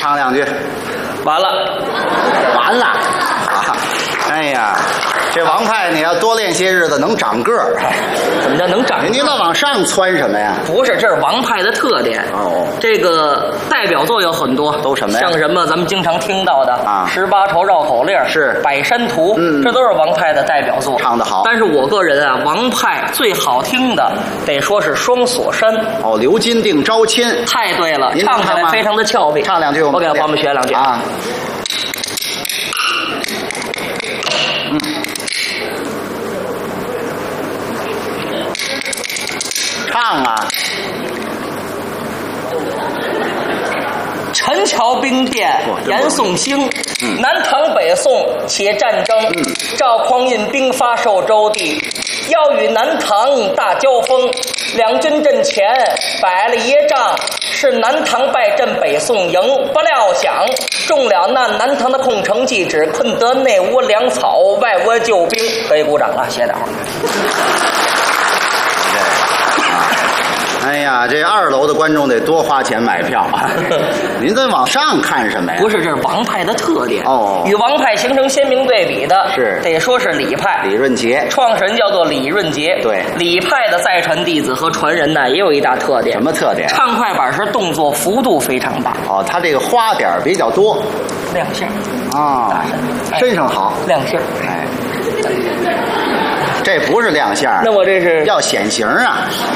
唱2句。 完了， 完了啊！哎呀，这王派你要多练些日子能长个儿。 怎么叫能长？ 您老往上蹿什么呀？ 不是，这是王派的特点。 哦， 这个代表作有很多， 都什么呀？ 像什么咱们经常听到的啊 ，18愁绕口令是百山图， 嗯这都是王派的代表作， 唱得好。 但是我个人啊，王派最好听的得说是双锁山。 哦，刘金定招亲， 太对了， 您能唱吗唱起来非常的俏皮。 唱2句， 我给我们学2句啊。唱啊！ 陈桥兵变严宋兴，南唐北宋起战争，赵匡胤兵发寿州地，要与南唐大交锋，两军阵前摆了一仗，是南唐败阵北宋赢，不料想中了那南唐的空城计，只困得内窝粮草，外窝救兵。可以鼓掌了，谢大伙。 哎呀，这2楼的观众得多花钱买票啊！您再往上看什么呀？ 不是，这是王派的特点哦。 与王派形成鲜明对比的是得说是李派。 李润杰， 创始人叫做李润杰。 对， 李派的再传弟子和传人呢，也有一大特点。 什么特点？ 唱快板时动作幅度非常大。 哦，他这个花点比较多， 亮相啊，身上好， 亮相。 哎，这不是亮相， 那我这是要显形啊。